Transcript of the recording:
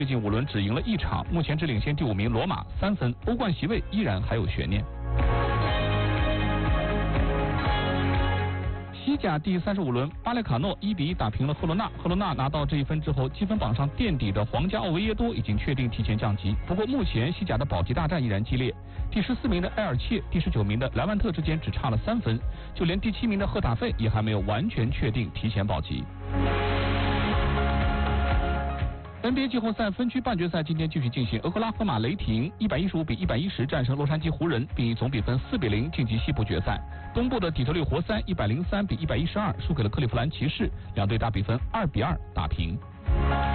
最近5轮只赢了1场，目前只领先第5名罗马3分，欧冠席位依然还有悬念。西甲第35轮，巴列卡诺1比1打平了赫罗纳。赫罗纳拿到这一分之后，积分榜上垫底的皇家奥维耶多已经确定提前降级。不过目前西甲的保级大战依然激烈，第14名的埃尔切、第19名的莱万特之间只差了3分，就连第7名的赫塔费也还没有完全确定提前保级。NBA 季后赛分区半决赛今天继续进行，俄克拉荷马雷霆115比110战胜洛杉矶湖人，并以总比分4比0晋级西部决赛。东部的底特律活塞103比112输给了克利夫兰骑士，两队大比分2比2打平。